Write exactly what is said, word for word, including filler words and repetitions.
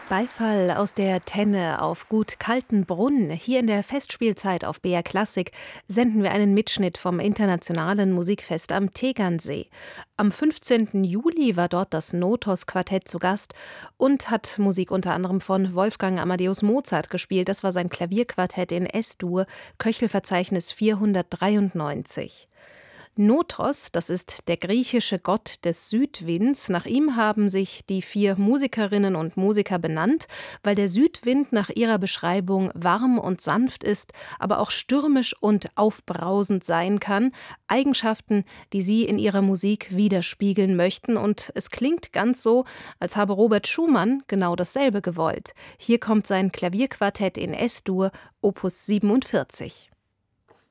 Beifall aus der Tenne auf Gut Kaltenbrunn. Hier in der Festspielzeit auf B R Klassik senden wir einen Mitschnitt vom internationalen Musikfest am Tegernsee. Am fünfzehnten Juli war dort das Notos-Quartett zu Gast und hat Musik unter anderem von Wolfgang Amadeus Mozart gespielt. Das war sein Klavierquartett in S-Dur, Köchelverzeichnis vierhundertdreiundneunzig. Notos, das ist der griechische Gott des Südwinds. Nach ihm haben sich die vier Musikerinnen und Musiker benannt, weil der Südwind nach ihrer Beschreibung warm und sanft ist, aber auch stürmisch und aufbrausend sein kann. Eigenschaften, die sie in ihrer Musik widerspiegeln möchten. Und es klingt ganz so, als habe Robert Schumann genau dasselbe gewollt. Hier kommt sein Klavierquartett in S-Dur, Opus siebenundvierzig.